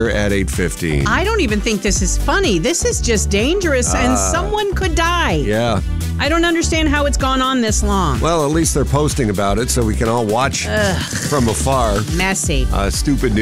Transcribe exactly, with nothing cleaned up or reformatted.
at eight fifteen. I don't even think this is funny. This is just dangerous, and Ah. someone could die. Yeah. I don't understand how it's gone on this long. Well, at least they're posting about it so we can all watch from afar. Messy. Uh, stupid news.